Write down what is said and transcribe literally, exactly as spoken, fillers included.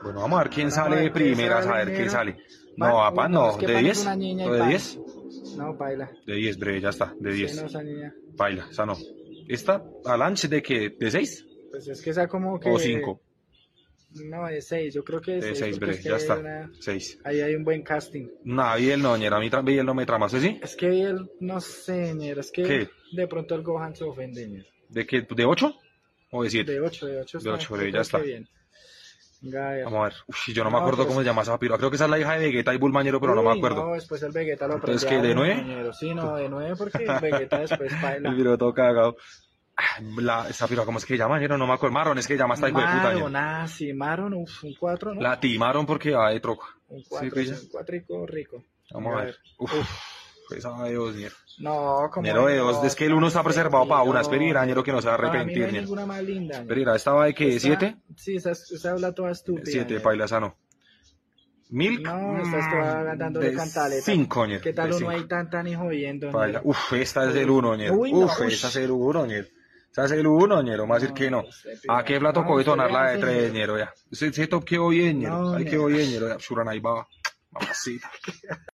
Bueno, vamos a ver quién Vamos a sale ver de quién primeras, a sale, ver qué negro. sale. Pan- No, uy, papá, no, no. es que ¿De pan es diez? una niña y ¿O de pan. diez? No, baila. De diez, breve, ya está, de Sí, diez. no, esa niña. Baila, esa no. ¿Esta, Alanche, de qué? ¿De seis? Pues es que esa como que... ¿O cinco? No, de seis, yo creo que de De seis, seis, porque breve, es que ya hay está. una- seis. ahí hay un buen casting. No, Biel no, ñera, a mí tra- Biel no me trama, ¿sí? sí? Es que él, no sé, ñero, es que ¿Qué? de pronto el Gohan se ofende, ñero. ¿De qué? ¿De ocho? ¿O de siete? De ocho, de ocho De está, ocho, yo breve, ya creo está. que bien. Venga, a ver. Vamos a ver. Uy, yo no me No, acuerdo pues- cómo se llama esa piroa. Creo que esa es la hija de Vegeta y Bulmañero, pero no me Uy, acuerdo. No, después el Vegeta lo Entonces, prende ¿qué, a de uno, nueve? ñero. Sí, no, de nueve porque el Vegeta después baila. El piro todo cagado. Ah, La, esa piroa, ¿cómo es que llama, ñero? No me acuerdo. Marron, es que llama esta hijo de puta, ñero. Maron, ah, sí, Maron, uf, un cuatro, ¿no? La timaron porque va de troco. Un Sí, cuatro, pilla. un cuatrico rico. Vamos Venga, a ver. Uf, esa de dos, ñero. No, como Ñero de dos. Es que el uno está preservado para una. una Espera, ñero, que no se va a Para mí no arrepentir, hay ñero. ninguna más linda. ñero. Espera, ¿esta va de qué? Esta- ¿Siete? Sí, esa, esa habla toda estúpida. Siete, ñero. paila, esa no. ¿Milk? No, estás toda dándole de cantaleta. cinco, ñero. ¿Qué tal de uno cinco. ahí tan tan y jodiendo? Paila. ñero? Uf, esta es el uno, ñero. Uy, no, Uf, ush. esa es el uno, ñero. Esa es el uno, ñero. Más decir que no. usted, ¿A qué plato no, coge usted tonar la de hace, tres, ñero. ñero? Ya. Ese, ese top quedó bien, ñero. No, Ahí ñero. quedó bien, ñero. Ya, Shuran ahí va. Mamacita.